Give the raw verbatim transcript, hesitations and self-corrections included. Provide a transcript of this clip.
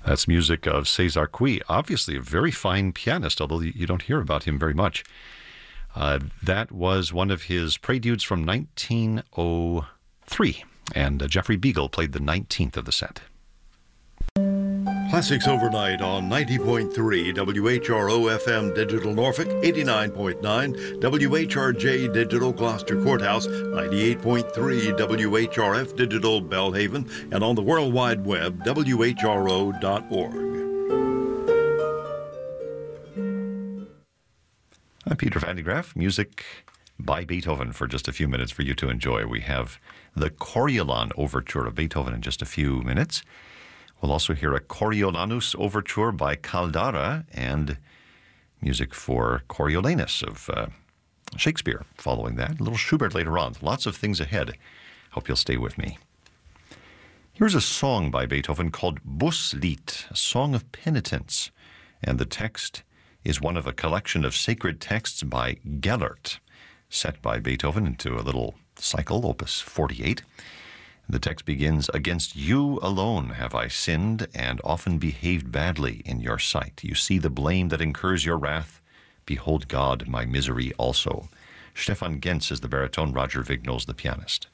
That's music of César Cui, obviously a very fine pianist, although you don't hear about him very much. Uh, that was one of his preludes from nineteen oh three, and uh, Jeffrey Beagle played the nineteenth of the set. Classics Overnight on ninety point three W H R O F M Digital Norfolk, eighty-nine point nine W H R J Digital Gloucester Courthouse, ninety-eight point three W H R F Digital Belhaven, and on the World Wide Web, W H R O dot org. I'm Peter Van de Graaff. Music by Beethoven for just a few minutes for you to enjoy. We have the Coriolan Overture of Beethoven in just a few minutes. We'll also hear a Coriolanus Overture by Caldara and music for Coriolanus of uh, Shakespeare following that. A little Schubert later on. Lots of things ahead. Hope you'll stay with me. Here's a song by Beethoven called Bußlied, a song of penitence. And the text is one of a collection of sacred texts by Gellert, set by Beethoven into a little cycle, opus forty-eight. The text begins, "Against you alone have I sinned and often behaved badly in your sight. You see the blame that incurs your wrath. Behold God, my misery also." Stefan Gens is the baritone, Roger Vignol's the pianist.